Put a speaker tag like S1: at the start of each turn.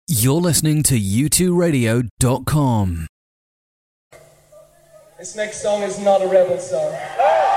S1: You're listening to u2radio.com.
S2: This next song is not a rebel song.